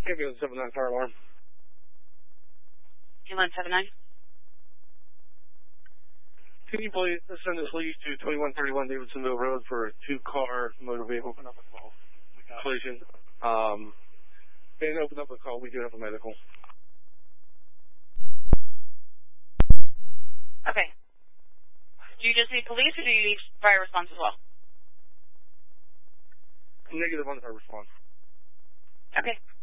Ambulance 79 fire alarm. Ambulance 79. Can you please send this lead to 2131 Davidsonville Road for a two-car motor vehicle collision? And open up a call. We do have a medical. Okay. Do you just need police or do you need fire response as well? Negative on the fire response. Okay.